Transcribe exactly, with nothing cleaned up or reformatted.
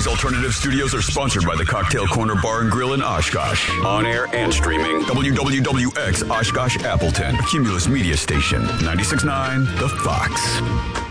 These alternative studios are sponsored by the Cocktail Corner Bar and Grill in Oshkosh. On air and streaming. W W W X Oshkosh Appleton. A Cumulus Media Station. ninety-six point nine The Fox.